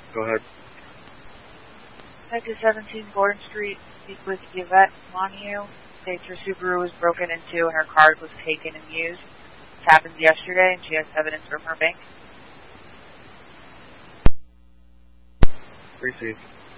Go ahead. Head to 17 Gordon Street, speak with Yvette Montague. States her Subaru was broken into and her card was taken and used. This happened yesterday and she has evidence from her bank. Received.